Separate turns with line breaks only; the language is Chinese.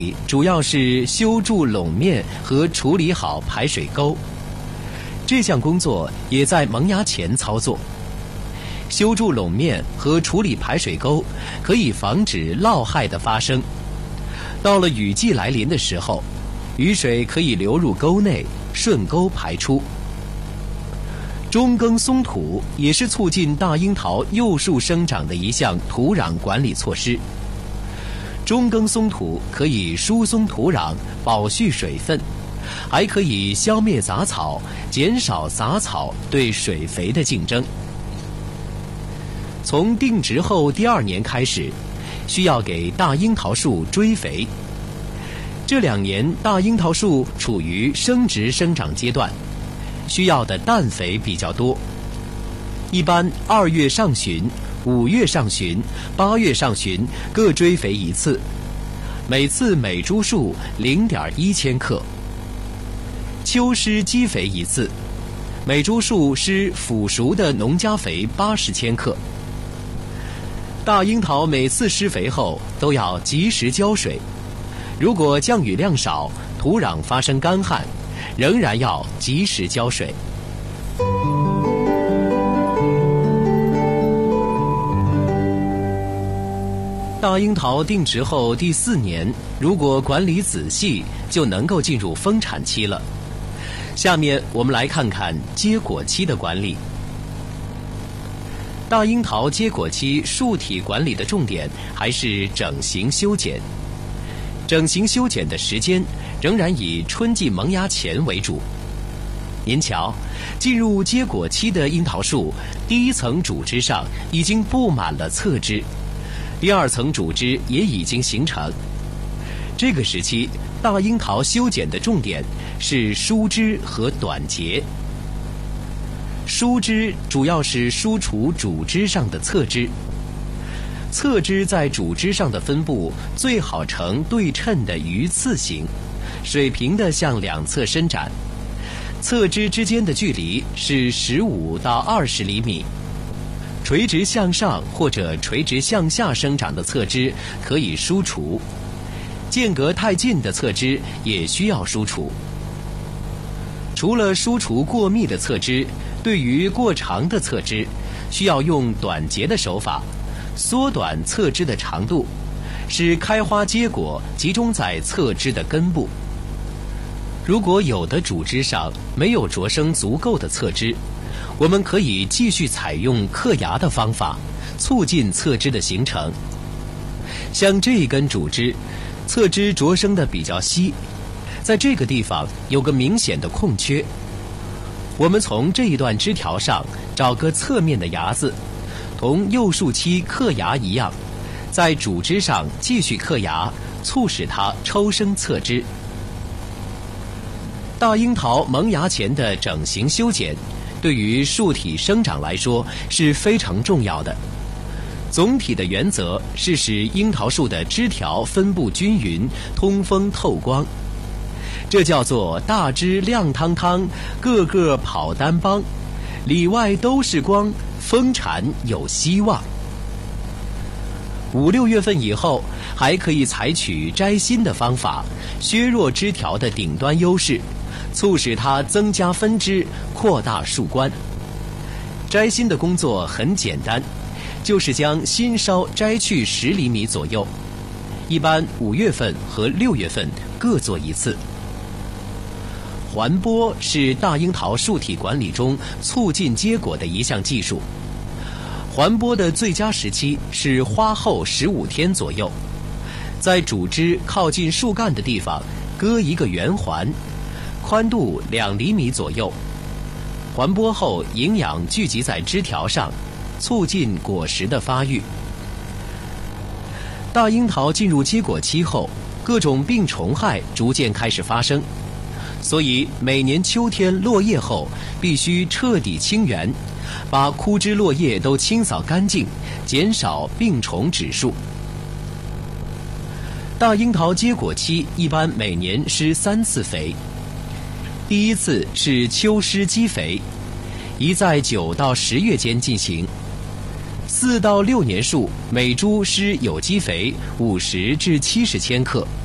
主要是修筑垄面和处理好排水沟，这项工作也在萌芽前操作。修筑垄面和处理排水沟可以防止涝害的发生。到了雨季来临的时候，雨水可以流入沟内，顺沟排出。中耕松土也是促进大樱桃幼树生长的一项土壤管理措施。中耕松土可以疏松土壤，保蓄水分，还可以消灭杂草，减少杂草对水肥的竞争。从定植后第2年开始，需要给大樱桃树追肥。这2年大樱桃树处于生殖生长阶段，需要的氮肥比较多。一般2月上旬、5月上旬、8月上旬各追肥1次，每次每株数0.1千克。秋施基肥1次，每株数施腐熟的农家肥80千克。大樱桃每次施肥后都要及时浇水，如果降雨量少，土壤发生干旱，仍然要及时浇水。大樱桃定植后第4年，如果管理仔细，就能够进入丰产期了。下面我们来看看结果期的管理。大樱桃结果期树体管理的重点还是整形修剪。整形修剪的时间仍然以春季萌芽前为主。您瞧，进入结果期的樱桃树，第1层主枝上已经布满了侧枝，第2层主枝也已经形成。这个时期，大樱桃修剪的重点是疏枝和短节。疏枝主要是疏除主枝上的侧枝，侧枝在主枝上的分布最好呈对称的鱼刺形，水平的向两侧伸展。侧枝之间的距离是15到20厘米。垂直向上或者垂直向下生长的侧枝可以疏除，间隔太近的侧枝也需要疏除。除了疏除过密的侧枝，对于过长的侧枝，需要用短节的手法缩短侧枝的长度，使开花结果集中在侧枝的根部。如果有的主枝上没有着生足够的侧枝，我们可以继续采用刻芽的方法，促进侧枝的形成。像这一根主枝，侧枝着生的比较稀，在这个地方有个明显的空缺。我们从这一段枝条上找个侧面的芽子，同幼树期刻芽一样，在主枝上继续刻芽，促使它抽生侧枝。大樱桃萌芽前的整形修剪，对于树体生长来说是非常重要的。总体的原则是使樱桃树的枝条分布均匀，通风透光。这叫做大枝亮堂堂，个个跑单帮，里外都是光，丰产有希望。5、6月份以后，还可以采取摘心的方法，削弱枝条的顶端优势，促使它增加分枝，扩大树冠。摘心的工作很简单，就是将新梢摘去10厘米左右，一般5月份和6月份各做1次。环播是大樱桃树体管理中促进结果的一项技术。环播的最佳时期是花后15天左右，在主枝靠近树干的地方割一个圆环，宽度2厘米左右。环播后，营养聚集在枝条上，促进果实的发育。大樱桃进入结果期后，各种病虫害逐渐开始发生，所以每年秋天落叶后必须彻底清园，把枯枝落叶都清扫干净，减少病虫指数。大樱桃结果期一般每年施3次肥。第1次是秋施基肥，宜在9到10月间进行。4到6年树每株施有机肥50至70千克。